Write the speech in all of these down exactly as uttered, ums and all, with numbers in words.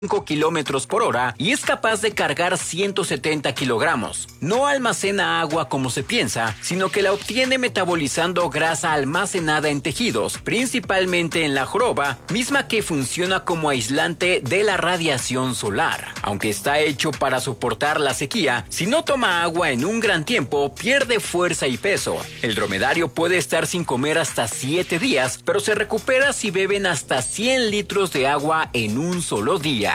cinco kilómetros por hora y es capaz de cargar ciento setenta kilogramos. No almacena agua como se piensa, sino que la obtiene metabolizando grasa almacenada en tejidos, principalmente en la joroba, misma que funciona como aislante de la radiación solar. Aunque está hecho para soportar la sequía, si no toma agua en un gran tiempo, pierde fuerza y peso. El dromedario puede estar sin comer hasta siete días, pero se recupera si beben hasta cien litros de agua en un solo día.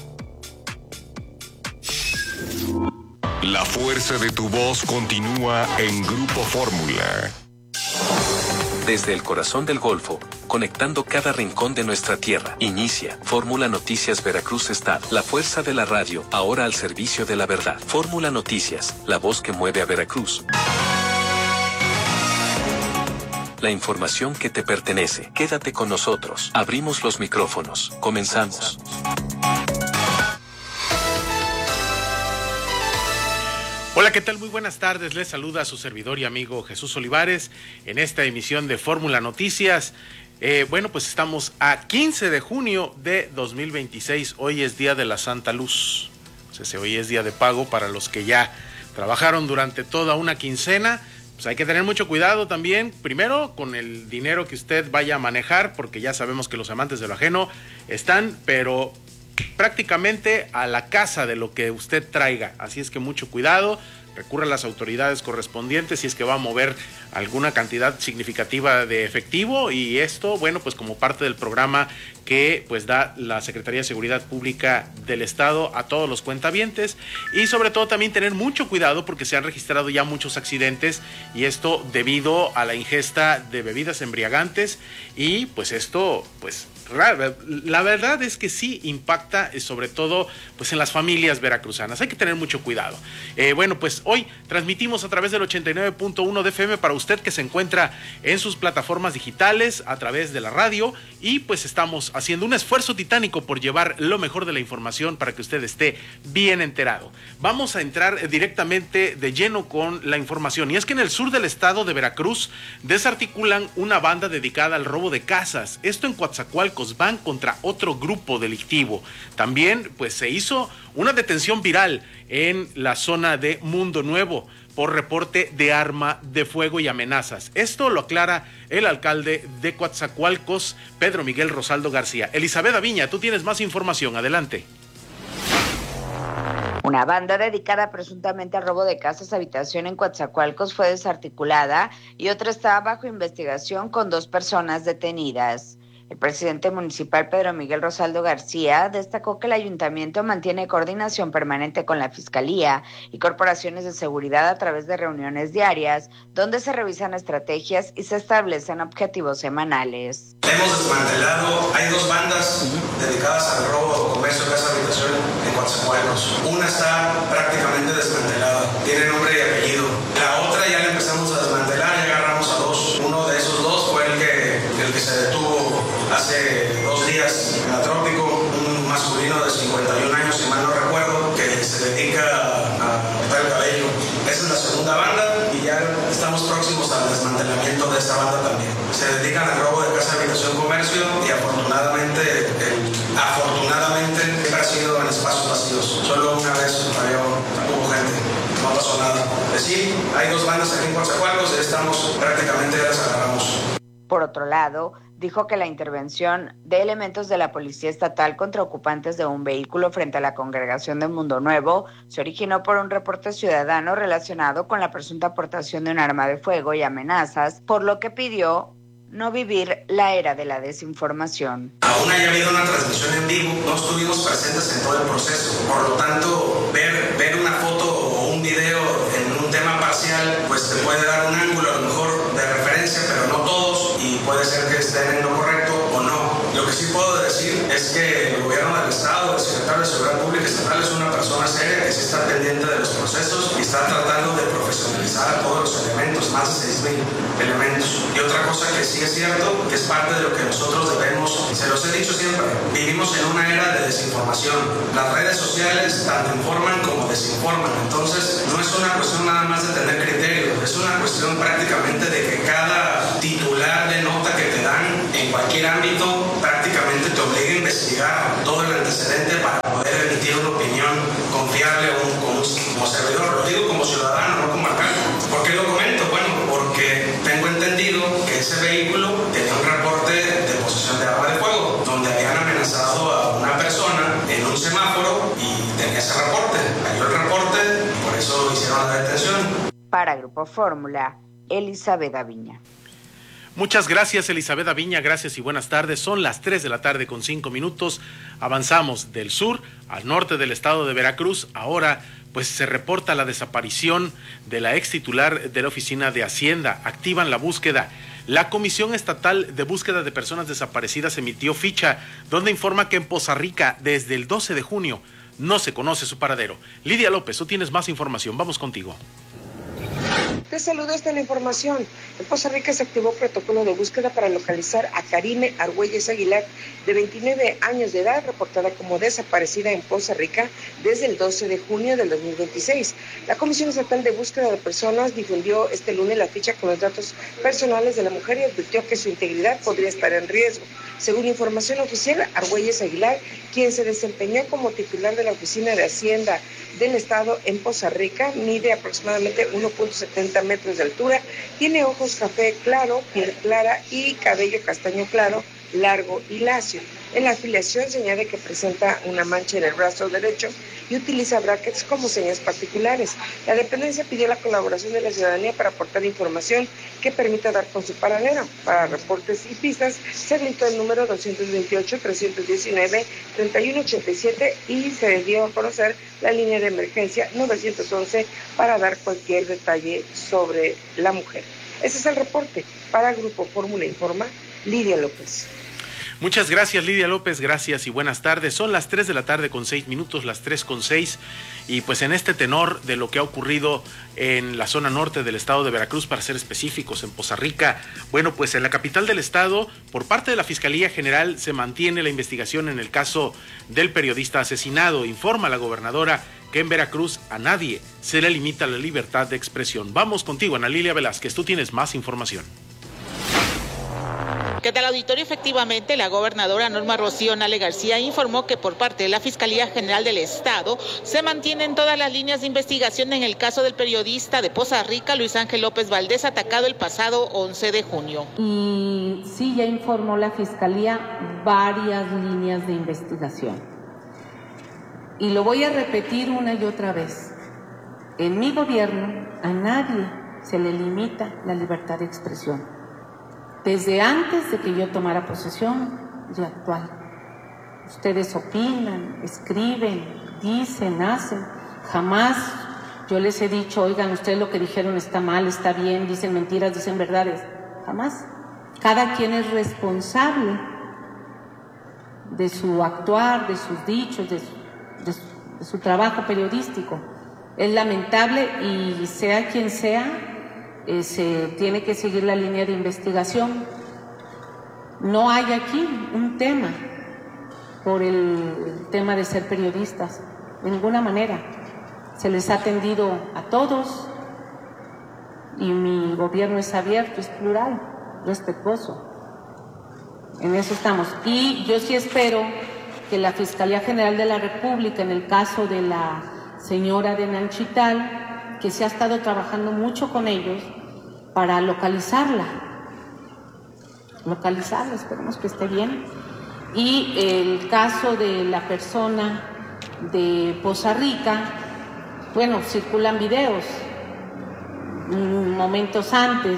La fuerza de tu voz continúa en Grupo Fórmula. Desde el corazón del Golfo, conectando cada rincón de nuestra tierra, inicia Fórmula Noticias Veracruz Estado. La fuerza de la radio, ahora al servicio de la verdad. Fórmula Noticias, la voz que mueve a Veracruz. La información que te pertenece. Quédate con nosotros. Abrimos los micrófonos. Comenzamos. Hola, ¿qué tal? Muy buenas tardes. Les saluda a su servidor y amigo Jesús Olivares en esta emisión de Fórmula Noticias. Eh, bueno, pues estamos a quince de junio de dos mil veintiséis. Hoy es día de la Santa Luz. O sea, hoy es día de pago para los que ya trabajaron durante toda una quincena. Pues hay que tener mucho cuidado también, primero con el dinero que usted vaya a manejar, porque ya sabemos que los amantes de lo ajeno están, pero prácticamente a la casa de lo que usted traiga. Así es que mucho cuidado, recurra a las autoridades correspondientes si es que va a mover alguna cantidad significativa de efectivo, y esto, bueno, pues como parte del programa que pues da la Secretaría de Seguridad Pública del Estado a todos los cuentavientes, y sobre todo también tener mucho cuidado porque se han registrado ya muchos accidentes, y esto debido a la ingesta de bebidas embriagantes, y pues esto pues la verdad es que sí impacta sobre todo pues en las familias veracruzanas. Hay que tener mucho cuidado. Eh, bueno, pues hoy transmitimos a través del ochenta y nueve punto uno de F M para usted que se encuentra en sus plataformas digitales, a través de la radio, y pues estamos haciendo un esfuerzo titánico por llevar lo mejor de la información para que usted esté bien enterado. Vamos a entrar directamente de lleno con la información, y es que en el sur del estado de Veracruz desarticulan una banda dedicada al robo de casas. Esto en Coatzacoalcos, van contra otro grupo delictivo. También pues se hizo una detención viral en la zona de Mundo Nuevo por reporte de arma de fuego y amenazas. Esto lo aclara el alcalde de Coatzacoalcos, Pedro Miguel Rosaldo García. Elizabeth Aviña, tú tienes más información, adelante. Una banda dedicada presuntamente al robo de casas habitación en Coatzacoalcos fue desarticulada y otra está bajo investigación con dos personas detenidas. El presidente municipal Pedro Miguel Rosaldo García destacó que el ayuntamiento mantiene coordinación permanente con la Fiscalía y corporaciones de seguridad a través de reuniones diarias, donde se revisan estrategias y se establecen objetivos semanales. Hemos desmantelado, hay dos bandas dedicadas al robo o comercio de casa habitación en Coatzacoalcos. Una está prácticamente desmantelada, tiene nombre y apellido. La otra ya la empezamos a desmantelar, ya agarramos a dos. Uno de esos dos fue el que, el que se detuvo hace dos días en Atrópico, un masculino de cincuenta y un años, si mal no recuerdo, que se dedica a cortar el cabello. Esa es la segunda banda y ya estamos próximos al desmantelamiento de esta banda también. Se dedican al robo de casa, habitación, comercio, y afortunadamente, el, afortunadamente siempre ha sido en espacios vacíos. Solo una vez había, hubo gente, no pasó nada. Es decir, hay dos bandas aquí en Coatzacoalcos y estamos prácticamente ya las agarramos. Por otro lado, dijo que la intervención de elementos de la Policía Estatal contra ocupantes de un vehículo frente a la congregación de Mundo Nuevo se originó por un reporte ciudadano relacionado con la presunta aportación de un arma de fuego y amenazas, por lo que pidió no vivir la era de la desinformación. Aún haya habido una transmisión en vivo, no estuvimos presentes en todo el proceso. Por lo tanto, ver, ver una foto o un video en un tema parcial, pues te puede dar un ángulo a lo mejor de referencia, pero no todos, y puede ser que estén en lo correcto o no. Lo que sí puedo decir es que el gobierno del Estado, el secretario de Seguridad Pública Estatal, es una persona seria que sí está pendiente de los procesos y está tratando de profesionalizar a todos los elementos, más de seis mil elementos. Y otra Otra cosa que sí es cierto, que es parte de lo que nosotros debemos, se los he dicho siempre, vivimos en una era de desinformación. Las redes sociales tanto informan como desinforman, entonces no es una cuestión nada más de tener criterio, es una cuestión prácticamente de que cada titular de nota que te dan en cualquier ámbito prácticamente te obliga a investigar todo el antecedente para poder emitir una opinión confiable como, como servidor. Lo digo como ciudadano, no como alcalde. ¿Por qué lo comento? Bueno, porque tengo entendido que ese vehículo tenía un reporte de posesión de arma de fuego, donde habían amenazado a una persona en un semáforo y tenía ese reporte. Cayó el reporte y por eso hicieron la detención. Para Grupo Fórmula, Elizabeth Aviña. Muchas gracias, Elizabeth Aviña, gracias y buenas tardes. Son las tres de la tarde con cinco minutos. Avanzamos del sur al norte del estado de Veracruz. Ahora, pues se reporta la desaparición de la ex titular de la Oficina de Hacienda. Activan la búsqueda. La Comisión Estatal de Búsqueda de Personas Desaparecidas emitió ficha donde informa que en Poza Rica, desde el doce de junio, no se conoce su paradero. Lidia López, tú tienes más información. Vamos contigo. Te saludo, esta es la información. En Poza Rica se activó protocolo de búsqueda para localizar a Karime Argüelles Aguilar, de veintinueve años de edad, reportada como desaparecida en Poza Rica desde el doce de junio del dos mil veintiséis. La Comisión Estatal de Búsqueda de Personas difundió este lunes la ficha con los datos personales de la mujer y advirtió que su integridad podría estar en riesgo. Según información oficial, Argüelles Aguilar, quien se desempeñó como titular de la Oficina de Hacienda del Estado en Poza Rica, mide aproximadamente uno punto setenta metros de altura, tiene ojos café claro, piel clara y cabello castaño claro, largo y lacio. En la afiliación se añade que presenta una mancha en el brazo derecho y utiliza brackets como señas particulares. La dependencia pidió la colaboración de la ciudadanía para aportar información que permita dar con su paradero. Para reportes y pistas se habilitó el número doscientos veintiocho, trescientos diecinueve, treinta y uno ochenta y siete y se dio a conocer la línea de emergencia novecientos once para dar cualquier detalle sobre la mujer. Ese es el reporte. Para Grupo Fórmula Informa, Lidia López. Muchas gracias, Lidia López, gracias y buenas tardes. Son las tres de la tarde con seis minutos, las tres con seis, y pues en este tenor de lo que ha ocurrido en la zona norte del estado de Veracruz, para ser específicos, en Poza Rica, bueno, pues en la capital del estado, por parte de la Fiscalía General, se mantiene la investigación en el caso del periodista asesinado. Informa la gobernadora que en Veracruz a nadie se le limita la libertad de expresión. Vamos contigo, Ana Lilia Velázquez, tú tienes más información. ¿Qué tal, auditorio? Efectivamente, la gobernadora Norma Rocío Nale García informó que por parte de la Fiscalía General del Estado se mantienen todas las líneas de investigación en el caso del periodista de Poza Rica, Luis Ángel López Valdés, atacado el pasado once de junio. Y sí, ya informó la Fiscalía varias líneas de investigación. Y lo voy a repetir una y otra vez. En mi gobierno a nadie se le limita la libertad de expresión. Desde antes de que yo tomara posesión y actual. Ustedes opinan, escriben, dicen, hacen. Jamás yo les he dicho, oigan, ustedes lo que dijeron está mal, está bien, dicen mentiras, dicen verdades. Jamás. Cada quien es responsable de su actuar, de sus dichos, de su, de su, de su trabajo periodístico. Es lamentable y sea quien sea, Eh, se tiene que seguir la línea de investigación. No hay aquí un tema por el tema de ser periodistas, de ninguna manera. Se les ha atendido a todos y mi gobierno es abierto, es plural, respetuoso. En eso estamos. Y yo sí espero que la Fiscalía General de la República, en el caso de la señora de Nanchital, que se ha estado trabajando mucho con ellos para localizarla, localizarla, esperemos que esté bien. Y el caso de la persona de Poza Rica, bueno, circulan videos momentos antes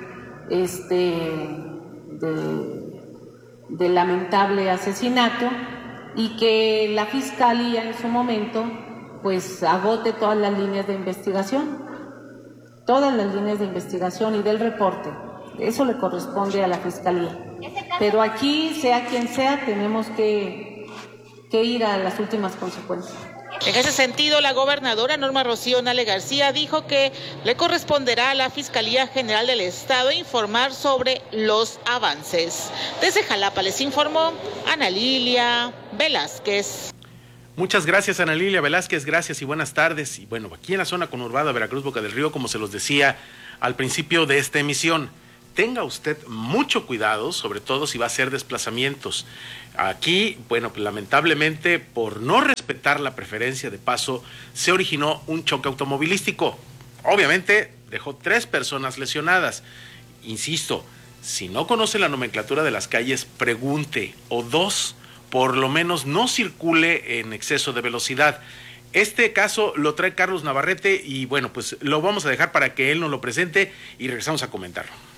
este, de, del lamentable asesinato, y que la Fiscalía en su momento pues agote todas las líneas de investigación, todas las líneas de investigación y del reporte. Eso le corresponde a la Fiscalía. Pero aquí, sea quien sea, tenemos que, que ir a las últimas consecuencias. En ese sentido, la gobernadora Norma Rocío Nale García dijo que le corresponderá a la Fiscalía General del Estado informar sobre los avances. Desde Jalapa les informó Ana Lilia Velázquez. Muchas gracias, Ana Lilia Velázquez, gracias y buenas tardes. Y bueno, aquí en la zona conurbada Veracruz, Boca del Río, como se los decía al principio de esta emisión, tenga usted mucho cuidado, sobre todo si va a hacer desplazamientos. Aquí, bueno, pues, lamentablemente, por no respetar la preferencia de paso, se originó un choque automovilístico. Obviamente, dejó tres personas lesionadas. Insisto, si no conoce la nomenclatura de las calles, pregunte, o dos, por lo menos no circule en exceso de velocidad. Este caso lo trae Carlos Navarrete y bueno, pues lo vamos a dejar para que él nos lo presente y regresamos a comentarlo.